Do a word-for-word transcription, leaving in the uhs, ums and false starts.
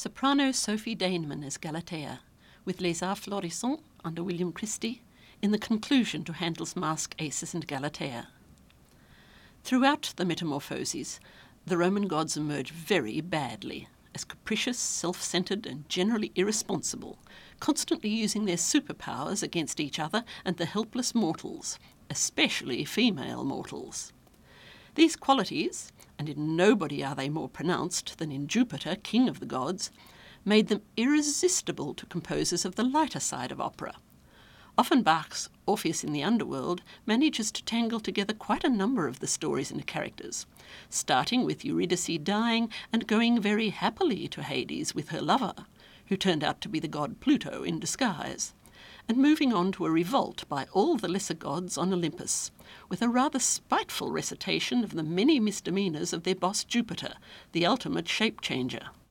Soprano Sophie Daneman as Galatea, with Les Arts Florissants under William Christie, in the conclusion to Handel's Masque Acis and Galatea. Throughout the Metamorphoses, the Roman gods emerge very badly, as capricious, self-centred and generally irresponsible, constantly using their superpowers against each other and the helpless mortals, especially female mortals. These qualities, and in nobody are they more pronounced than in Jupiter, king of the gods, made them irresistible to composers of the lighter side of opera. Often Bach's Orpheus in the Underworld manages to tangle together quite a number of the stories and characters, starting with Eurydice dying and going very happily to Hades with her lover, who turned out to be the god Pluto in disguise, and moving on to a revolt by all the lesser gods on Olympus, with a rather spiteful recitation of the many misdemeanours of their boss Jupiter, the ultimate shape-changer.